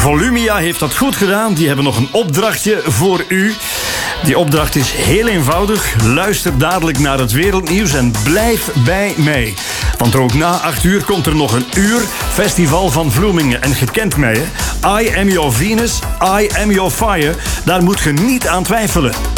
Volumia heeft dat goed gedaan. Die hebben nog een opdrachtje voor u. Die opdracht is heel eenvoudig. Luister dadelijk naar het wereldnieuws en blijf bij mij. Want ook na 8 uur komt er nog een uur Festival van Vloemingen. En je kent mij, hè? I am your Venus, I am your fire. Daar moet je niet aan twijfelen.